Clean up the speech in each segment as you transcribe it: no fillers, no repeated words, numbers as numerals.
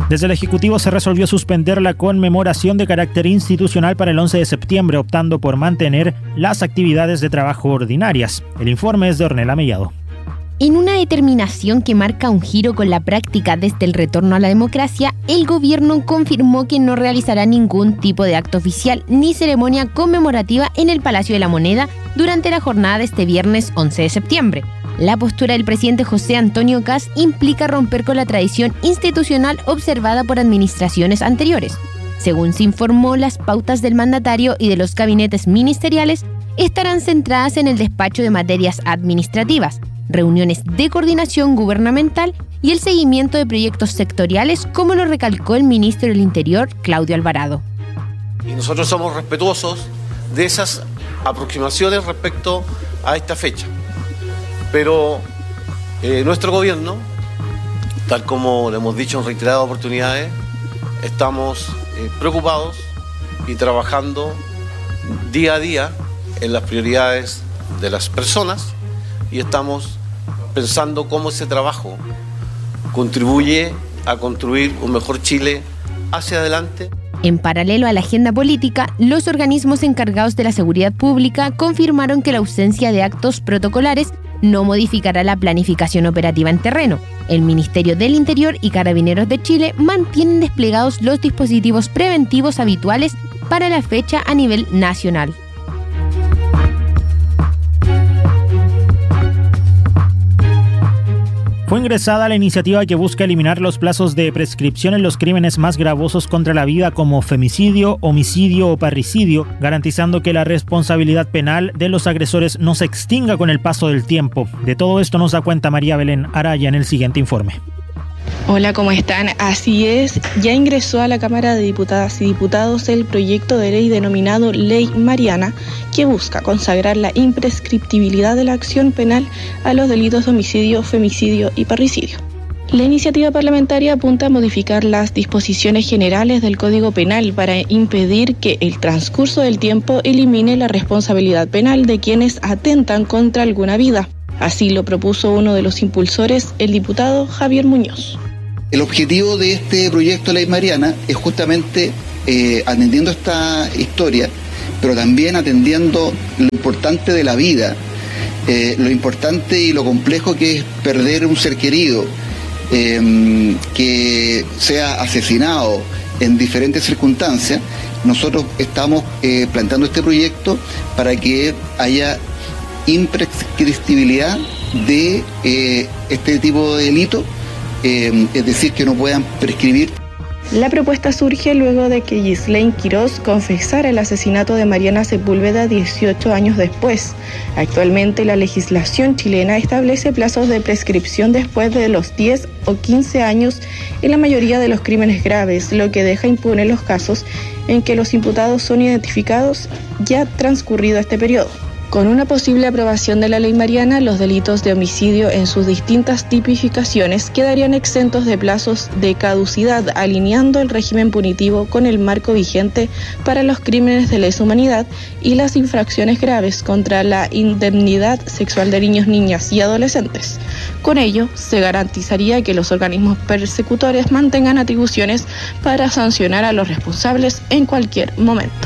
Desde el Ejecutivo se resolvió suspender la conmemoración de carácter institucional para el 11 de septiembre, optando por mantener las actividades de trabajo ordinarias. El informe es de Ornella Mellado. En una determinación que marca un giro con la práctica desde el retorno a la democracia, el gobierno confirmó que no realizará ningún tipo de acto oficial ni ceremonia conmemorativa en el Palacio de la Moneda durante la jornada de este viernes 11 de septiembre. La postura del presidente José Antonio Kast implica romper con la tradición institucional observada por administraciones anteriores. Según se informó, las pautas del mandatario y de los gabinetes ministeriales estarán centradas en el despacho de materias administrativas, reuniones de coordinación gubernamental y el seguimiento de proyectos sectoriales, como lo recalcó el ministro del Interior, Claudio Alvarado. Y nosotros somos respetuosos de esas aproximaciones respecto a esta fecha. Pero nuestro gobierno, tal como lo hemos dicho en reiteradas oportunidades, estamos preocupados y trabajando día a día en las prioridades de las personas y estamos pensando cómo ese trabajo contribuye a construir un mejor Chile hacia adelante. En paralelo a la agenda política, los organismos encargados de la seguridad pública confirmaron que la ausencia de actos protocolares no modificará la planificación operativa en terreno. El Ministerio del Interior y Carabineros de Chile mantienen desplegados los dispositivos preventivos habituales para la fecha a nivel nacional. Fue ingresada la iniciativa que busca eliminar los plazos de prescripción en los crímenes más gravosos contra la vida como femicidio, homicidio o parricidio, garantizando que la responsabilidad penal de los agresores no se extinga con el paso del tiempo. De todo esto nos da cuenta María Belén Araya en el siguiente informe. Hola, ¿cómo están? Así es, ya ingresó a la Cámara de Diputadas y Diputados el proyecto de ley denominado Ley Mariana, que busca consagrar la imprescriptibilidad de la acción penal a los delitos de homicidio, femicidio y parricidio. La iniciativa parlamentaria apunta a modificar las disposiciones generales del Código Penal para impedir que el transcurso del tiempo elimine la responsabilidad penal de quienes atentan contra alguna vida. Así lo propuso uno de los impulsores, el diputado Javier Muñoz. El objetivo de este proyecto de ley Mariana es justamente atendiendo esta historia, pero también atendiendo lo importante de la vida, lo importante y lo complejo que es perder un ser querido, que sea asesinado en diferentes circunstancias. Nosotros estamos planteando este proyecto para que haya imprescriptibilidad de este tipo de delito, es decir, que no puedan prescribir. La propuesta surge luego de que Ghislaine Quirós confesara el asesinato de Mariana Sepúlveda 18 años después. Actualmente la legislación chilena establece plazos de prescripción después de los 10 o 15 años en la mayoría de los crímenes graves, lo que deja impunes los casos en que los imputados son identificados ya transcurrido este periodo. Con una posible aprobación de la ley Mariana, los delitos de homicidio en sus distintas tipificaciones quedarían exentos de plazos de caducidad, alineando el régimen punitivo con el marco vigente para los crímenes de lesa humanidad y las infracciones graves contra la indemnidad sexual de niños, niñas y adolescentes. Con ello, se garantizaría que los organismos persecutores mantengan atribuciones para sancionar a los responsables en cualquier momento.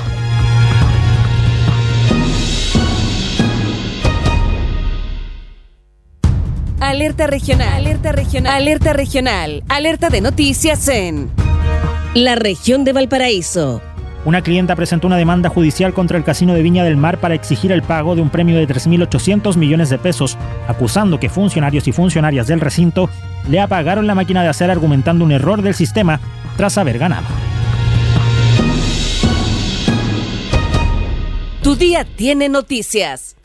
Alerta regional, alerta regional, alerta regional, alerta de noticias en la región de Valparaíso. Una clienta presentó una demanda judicial contra el Casino de Viña del Mar para exigir el pago de un premio de 3.800 millones de pesos, acusando que funcionarios y funcionarias del recinto le apagaron la máquina de hacer, argumentando un error del sistema tras haber ganado. Tu día tiene noticias.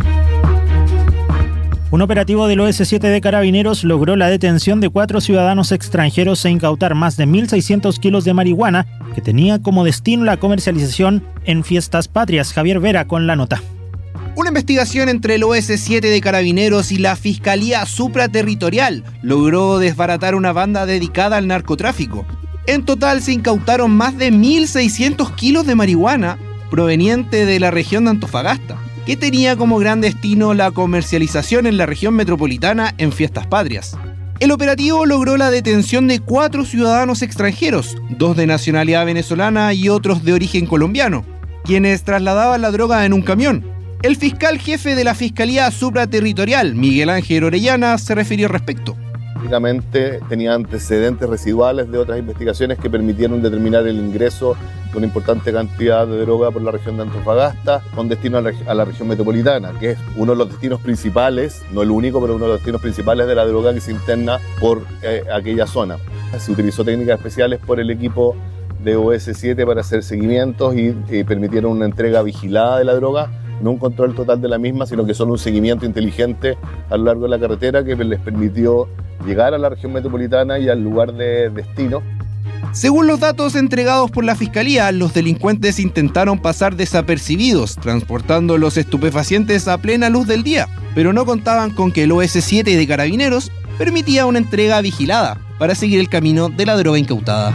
Un operativo del OS7 de Carabineros logró la detención de 4 ciudadanos extranjeros e incautar más de 1.600 kilos de marihuana que tenía como destino la comercialización en fiestas patrias. Javier Vera con la nota. Una investigación entre el OS7 de Carabineros y la Fiscalía Supraterritorial logró desbaratar una banda dedicada al narcotráfico. En total se incautaron más de 1.600 kilos de marihuana proveniente de la región de Antofagasta, que tenía como gran destino la comercialización en la región metropolitana en fiestas patrias. El operativo logró la detención de 4 ciudadanos extranjeros, 2 de nacionalidad venezolana y otros de origen colombiano, quienes trasladaban la droga en un camión. El fiscal jefe de la Fiscalía Supraterritorial, Miguel Ángel Orellana, se refirió al respecto. Prácticamente tenía antecedentes residuales de otras investigaciones que permitieron determinar el ingreso de una importante cantidad de droga por la región de Antofagasta con destino a la región metropolitana, que es uno de los destinos principales, no el único, pero uno de los destinos principales de la droga que se interna por aquella zona. Se utilizó técnicas especiales por el equipo de OS7 para hacer seguimientos y permitieron una entrega vigilada de la droga, no un control total de la misma, sino que solo un seguimiento inteligente a lo largo de la carretera que les permitió llegar a la región metropolitana y al lugar de destino. Según los datos entregados por la Fiscalía, los delincuentes intentaron pasar desapercibidos, transportando los estupefacientes a plena luz del día, pero no contaban con que el OS7 de Carabineros permitía una entrega vigilada para seguir el camino de la droga incautada.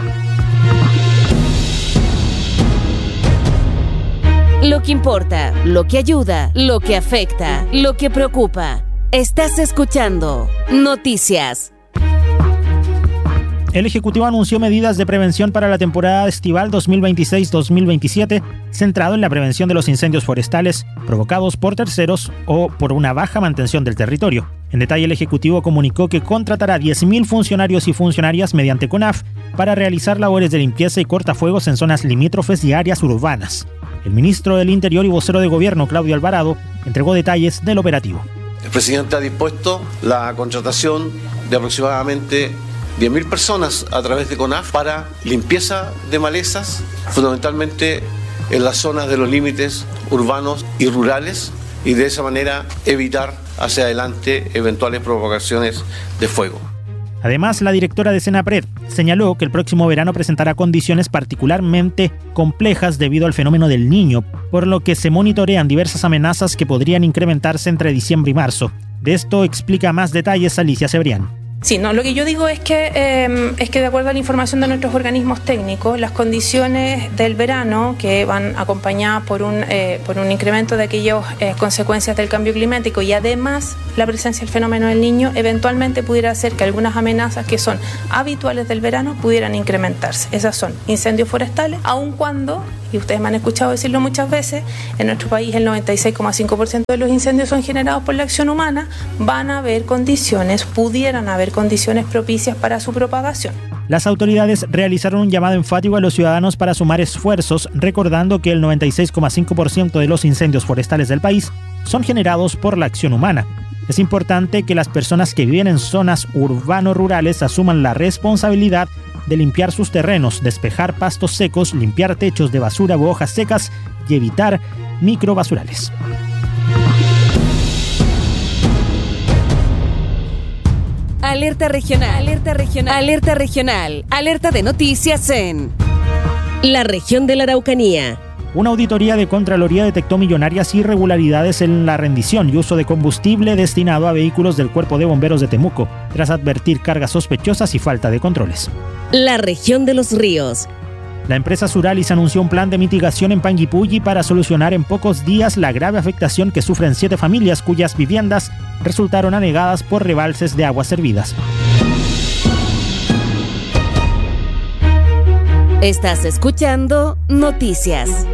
Lo que importa, lo que ayuda, lo que afecta, lo que preocupa. Estás escuchando Noticias. El Ejecutivo anunció medidas de prevención para la temporada estival 2026-2027, centrado en la prevención de los incendios forestales provocados por terceros o por una baja mantención del territorio. En detalle, el Ejecutivo comunicó que contratará 10.000 funcionarios y funcionarias mediante CONAF para realizar labores de limpieza y cortafuegos en zonas limítrofes y áreas urbanas. El ministro del Interior y vocero de Gobierno, Claudio Alvarado, entregó detalles del operativo. El presidente ha dispuesto la contratación de aproximadamente 10.000 personas a través de CONAF para limpieza de malezas, fundamentalmente en las zonas de los límites urbanos y rurales, y de esa manera evitar hacia adelante eventuales provocaciones de fuego. Además, la directora de Senapred señaló que el próximo verano presentará condiciones particularmente complejas debido al fenómeno del Niño, por lo que se monitorean diversas amenazas que podrían incrementarse entre diciembre y marzo. De esto explica más detalles Alicia Cebrián. Sí, no, lo que yo digo es que de acuerdo a la información de nuestros organismos técnicos, las condiciones del verano, que van acompañadas por un incremento de aquellas consecuencias del cambio climático y además la presencia del fenómeno del Niño, eventualmente pudiera hacer que algunas amenazas que son habituales del verano pudieran incrementarse. Esas son incendios forestales, aun cuando, y ustedes me han escuchado decirlo muchas veces, en nuestro país el 96,5% de los incendios son generados por la acción humana, pudieran haber condiciones propicias para su propagación. Las autoridades realizaron un llamado enfático a los ciudadanos para sumar esfuerzos, recordando que el 96,5% de los incendios forestales del país son generados por la acción humana. Es importante que las personas que viven en zonas urbano-rurales asuman la responsabilidad de limpiar sus terrenos, despejar pastos secos, limpiar techos de basura u hojas secas y evitar microbasurales. Alerta regional, alerta regional, alerta regional, alerta de noticias en la región de la Araucanía. Una auditoría de Contraloría detectó millonarias irregularidades en la rendición y uso de combustible destinado a vehículos del Cuerpo de Bomberos de Temuco, tras advertir cargas sospechosas y falta de controles. La región de los ríos. La empresa Suralis anunció un plan de mitigación en Panguipulli para solucionar en pocos días la grave afectación que sufren 7 familias cuyas viviendas resultaron anegadas por rebalses de aguas servidas. Estás escuchando Noticias.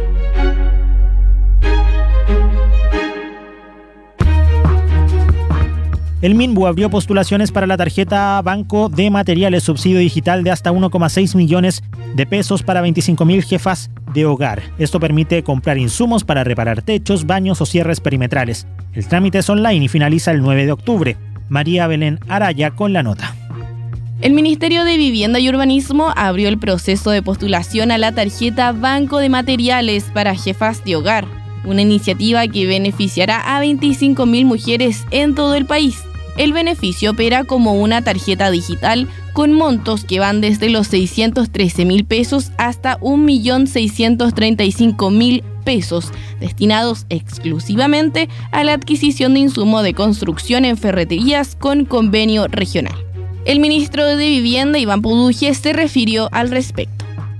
El Minbu abrió postulaciones para la tarjeta Banco de Materiales subsidio digital de hasta 1,6 millones de pesos para 25.000 jefas de hogar. Esto permite comprar insumos para reparar techos, baños o cierres perimetrales. El trámite es online y finaliza el 9 de octubre. María Belén Araya con la nota. El Ministerio de Vivienda y Urbanismo abrió el proceso de postulación a la tarjeta Banco de Materiales para jefas de hogar, una iniciativa que beneficiará a 25.000 mujeres en todo el país. El beneficio opera como una tarjeta digital con montos que van desde los 613.000 pesos hasta 1.635.000 pesos, destinados exclusivamente a la adquisición de insumo de construcción en ferreterías con convenio regional. El ministro de Vivienda, Iván Puduje, se refirió al respecto.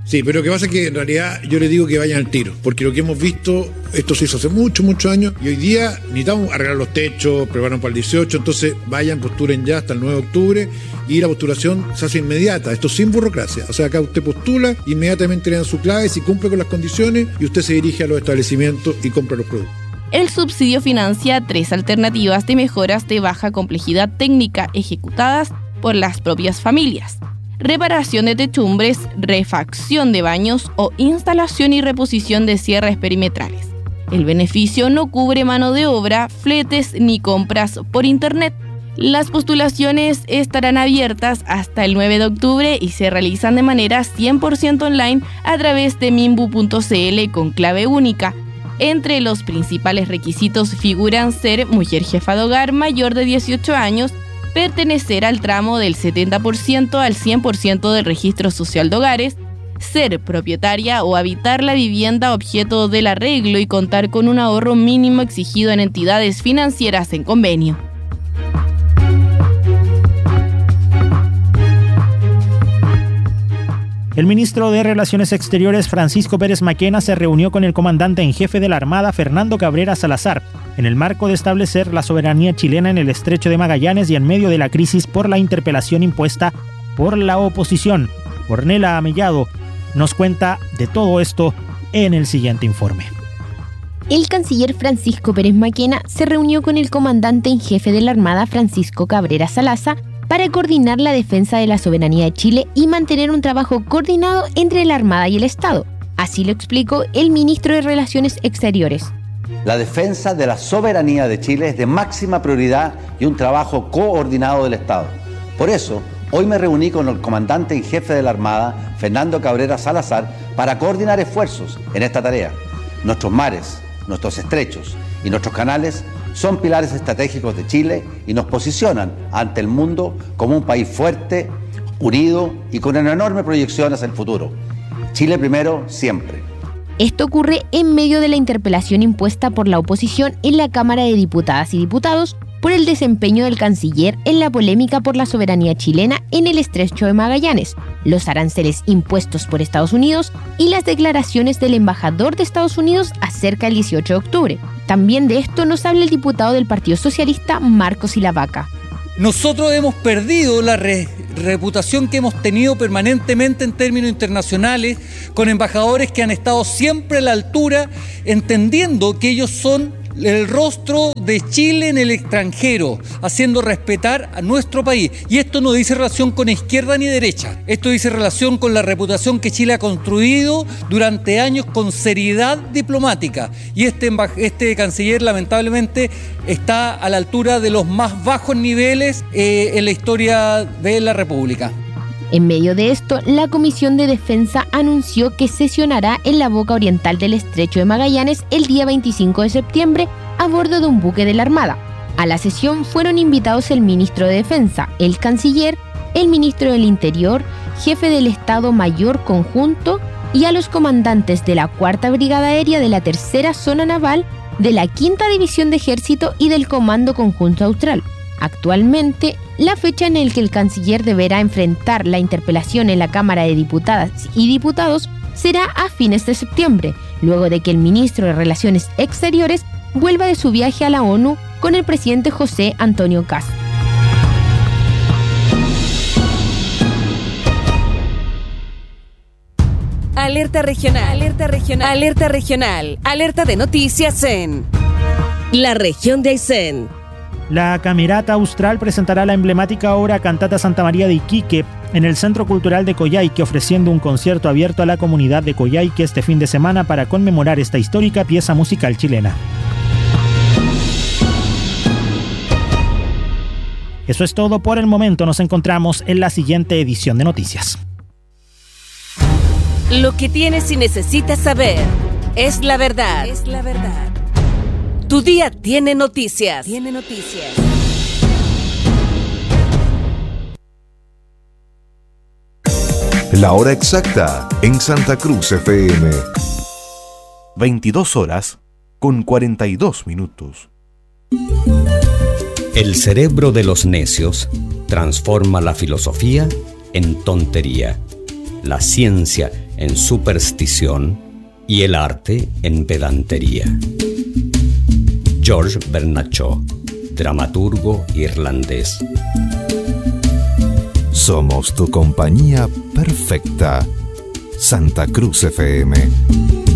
Sí, pero lo que pasa es que en realidad yo les digo que vayan al tiro, porque lo que hemos visto, esto se hizo hace muchos años, y hoy día necesitamos arreglar los techos, preparan para el 18, entonces vayan, postulen ya hasta el 9 de octubre, y la postulación se hace inmediata, esto sin burocracia. O sea, acá usted postula, inmediatamente le dan su clave, si cumple con las condiciones, y usted se dirige a los establecimientos y compra los productos. El subsidio financia 3 alternativas de mejoras de baja complejidad técnica ejecutadas por las propias familias: reparación de techumbres, refacción de baños o instalación y reposición de cierres perimetrales. El beneficio no cubre mano de obra, fletes ni compras por internet. Las postulaciones estarán abiertas hasta el 9 de octubre y se realizan de manera 100% online a través de minbu.cl con clave única. Entre los principales requisitos figuran ser mujer jefa de hogar mayor de 18 años, pertenecer al tramo del 70% al 100% del registro social de hogares, ser propietaria o habitar la vivienda objeto del arreglo y contar con un ahorro mínimo exigido en entidades financieras en convenio. El ministro de Relaciones Exteriores, Francisco Pérez Maquena, se reunió con el comandante en jefe de la Armada, Fernando Cabrera Salazar, en el marco de establecer la soberanía chilena en el Estrecho de Magallanes y en medio de la crisis por la interpelación impuesta por la oposición. Ornella Amellado nos cuenta de todo esto en el siguiente informe. El canciller Francisco Pérez Maquena se reunió con el comandante en jefe de la Armada, Francisco Cabrera Salazar, para coordinar la defensa de la soberanía de Chile y mantener un trabajo coordinado entre la Armada y el Estado. Así lo explicó el ministro de Relaciones Exteriores. La defensa de la soberanía de Chile es de máxima prioridad y un trabajo coordinado del Estado. Por eso, hoy me reuní con el comandante en jefe de la Armada, Fernando Cabrera Salazar, para coordinar esfuerzos en esta tarea. Nuestros mares, nuestros estrechos y nuestros canales son pilares estratégicos de Chile y nos posicionan ante el mundo como un país fuerte, unido y con una enorme proyección hacia el futuro. Chile primero, siempre. Esto ocurre en medio de la interpelación impuesta por la oposición en la Cámara de Diputadas y Diputados por el desempeño del canciller en la polémica por la soberanía chilena en el Estrecho de Magallanes, los aranceles impuestos por Estados Unidos y las declaraciones del embajador de Estados Unidos acerca del 18 de octubre. También de esto nos habla el diputado del Partido Socialista, Marcos Ilavaca. Nosotros hemos perdido la reputación que hemos tenido permanentemente en términos internacionales, con embajadores que han estado siempre a la altura, entendiendo que ellos son el rostro de Chile en el extranjero, haciendo respetar a nuestro país. Y esto no dice relación con izquierda ni derecha, esto dice relación con la reputación que Chile ha construido durante años con seriedad diplomática. Y este canciller lamentablemente está a la altura de los más bajos niveles en la historia de la República. En medio de esto, la Comisión de Defensa anunció que sesionará en la boca oriental del Estrecho de Magallanes el día 25 de septiembre a bordo de un buque de la Armada. A la sesión fueron invitados el ministro de Defensa, el canciller, el ministro del Interior, jefe del Estado Mayor Conjunto y a los comandantes de la 4ª Brigada Aérea de la 3ª Zona Naval, de la 5ª División de Ejército y del Comando Conjunto Austral. Actualmente, la fecha en la que el canciller deberá enfrentar la interpelación en la Cámara de Diputadas y Diputados será a fines de septiembre, luego de que el ministro de Relaciones Exteriores vuelva de su viaje a la ONU con el presidente José Antonio Kast. Alerta regional, alerta regional, alerta regional, alerta de noticias en la región de Aysén. La Camerata Austral presentará la emblemática obra Cantata Santa María de Iquique en el Centro Cultural de Coyhaique, ofreciendo un concierto abierto a la comunidad de Coyhaique este fin de semana para conmemorar esta histórica pieza musical chilena. Eso es todo por el momento. Nos encontramos en la siguiente edición de Noticias. Lo que tienes y necesitas saber es la verdad. Es la verdad. Tu día tiene noticias. Tiene noticias. La hora exacta en Santa Cruz FM. 22 horas con 42 minutos. El cerebro de los necios transforma la filosofía en tontería, la ciencia en superstición y el arte en pedantería. George Bernard Shaw, dramaturgo irlandés. Somos tu compañía perfecta. Santa Cruz FM.